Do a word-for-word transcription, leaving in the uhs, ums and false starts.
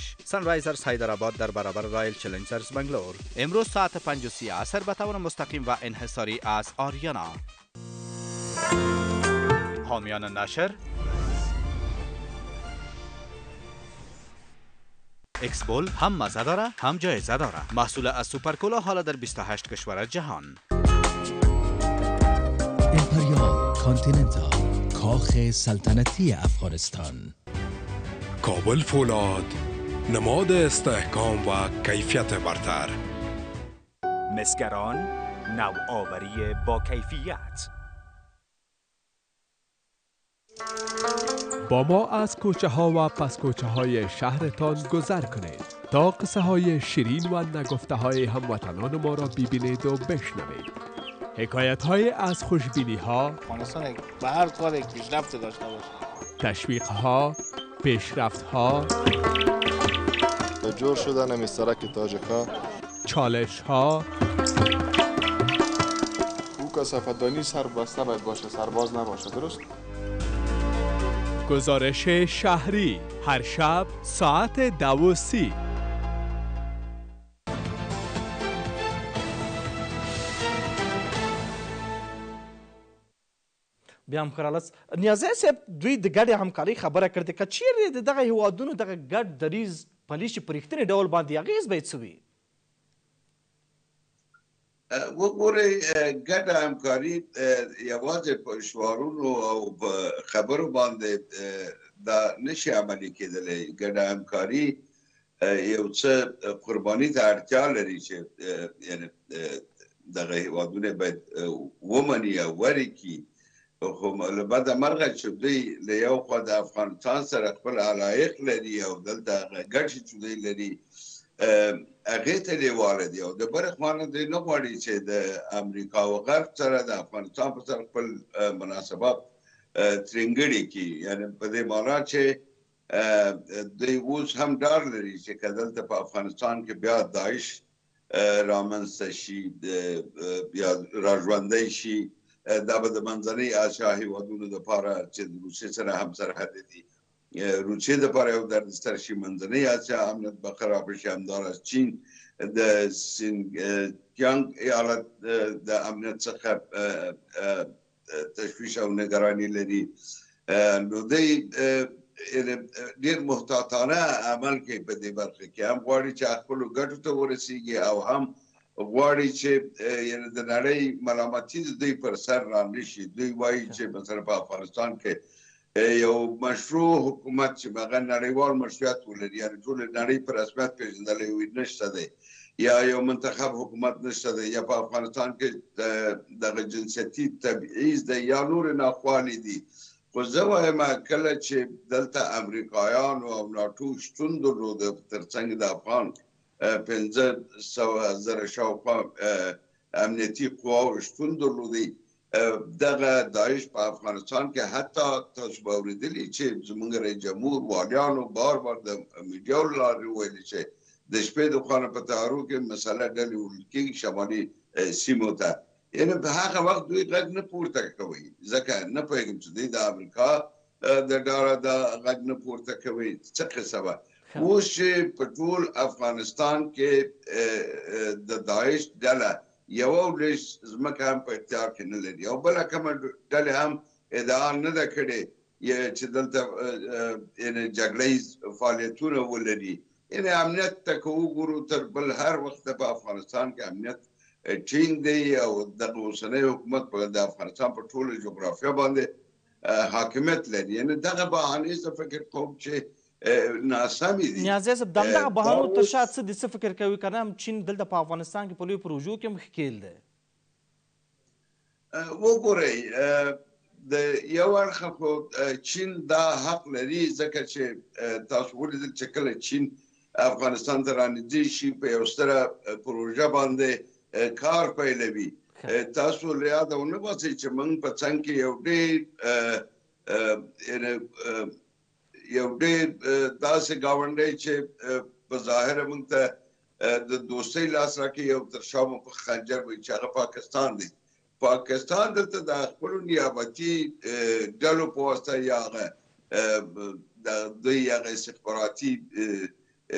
ورزش سنرایزرز حیدرآباد در برابر رایل چلنجرز بنگلور امروز ساعت پنج و سی عصر به طور مستقیم و انحصاری از آریانا. حامیان نشر اکسبول هم مزه داره هم جایزه داره. محصول از سوپرکولا حالا در بیست و هشت کشور جهان. امپریال کانتیننتال، کاخ سلطنتی افغانستان. کابل فولاد، نماد استحکام و کیفیت برتر. مسگران، نوآوری با کیفیت. با ما از کوچه ها و پس کوچه های شهرتان گذر کنید تا قصه های شیرین و نگفته های هموطنان ما را ببینید و بشنوید. حکایت های از خوشبینی ها، افغانستان به هر کار یک پیشرفت داشته باشه، تشویق ها، پیشرفت ها، جور شدن مسترک تاجکا، چالش ها، او کثافت‌دانی سربسته باید باشه، سرباز نباشه. درست؟ گزارش شهری هر شب ساعت دو و سی. بیا هم خلاص نیازه صاحب دوی د ګډې همکارۍ خبره کړې که چیرې د دغه هیوادونو دغه ګډ دریځ پلی شي په رښتیني ډول باندې اغېز به یې څه وي؟ وګورئ ګډه همکاري یوازې په شعارونو او په خبرو باندې دا نشي عملي کېدلی. ګډه همکاري یو څه قرباني ته اړتیا لري چې یعنې دغه هیوادونه باید ومني او ورکړي. خو له بده مرغه چې دوی له یو خوا د افغانستان سره خپل علایق لري او دلته هغه ګټې چې دوی لري هغې ته لیواله دي او د بلې خوا نه دوی نه غواړي چې د امریکا او غرب سره د افغانستان په سره خپل مناسبات ترینګړي کړي. یعنې په دې معنا چې دوی اوس هم ډار لري چې که دلته په افغانستان کې بیا داعش رامنځته شي، بیا راژوندی شي، دا به د منځنۍ اسیا هیوادونو دپاره چې د روسیې سره هم سرحد دي، روسیې دپاره یو دردسر شي، منځنۍ اسیا امنیت به خراب شي، همداراز چین د سینکیانګ ایالت د امنیت څخه تشویش او نگرانی لري. نو دوی ډېر محتاطانه عمل کوي په دې برخه کې، هم غواړي چې خپلو ګټو ته ورسیږي او هم غواړي چې یعنې د نړۍ ملامتي د دوی پر سر رانشي. دوی وایي چې مثلا په افغانستان کې یو مشروع حکومت چې هغه نړیوال مشروعیت ولري، یعنې ټولې نړۍ په رسمیت پېژندلی وي نشته دی، یا یو منتخب حکومت نشته دی، یا په افغانستان کې دغه جنسیتي تبعیض دی یا نورې ناخوالې دي. خو زه وایم کله چې دلته امریکایانو او ناټو شتون درلوده تر څنګ د افغان پنځه سوه زره شاوخوا امنیتي قواو شتون درلودی، دغه داعش په افغانستان کې حتی تاسو به اورېدلي چې زموږ رئیس جمهور والیانو بار بار د میډیا له لارې وویلي چې د شپې د خوا نه په تیارو کې مسله ډلې وړل کېږي شمالي سیمو ته. یعنې په هغه وخت دوی غږ نه پورته کوي، ځکه نه پوهېږم چې دوی د امریکا د ډاره دا غږ نه پورته کوي څه قصه وه. اوس چې په ټول افغانستان کې د داعش ډله یوه ورځ ځمکه هم په اختیار کې نه لري او بله کومه ډلې هم ادعا نه ده کړې چې دلته یعنې جګړه ییز فعالیتونه ولري. یعنې امنیت ته که وګورو تر بل هر وخت په افغانستان کې امنیت ټینګ دی او دغه اوسنی حکومت د افغانستان په ټوله جغرافیه باندې حاکمیت لري. یعنې دغه بهانې زه فکر کوم چې ناسمې دي. نیازی صاحب د همدغه بهانو تر شا څه دي، څه فکر کوي که نه هم چین دلته په افغانستان کې په لویو پروژو کې هم ښکېل دی؟ وګورئ د یو اړخه خو چین دا حق لري ځکه چې تاسو ولیدل چې کله چین افغانستان ته رانږدې شي په یو ستره پروژه باندې کار پیلوي. تاسو له یاده ونه باسئ چې موږ په څنګ کې یو ډېر یو ډېر داسې ګاونډی چې په ظاهره موږ ته د دوستۍ لاس راکړي یو تر شا مو په خنجر وي چې هغه پاکستان دی. پاکستان دلته د خپلو نیابتي ډلو په واسطه یا هغه د دوی هغه استخباراتي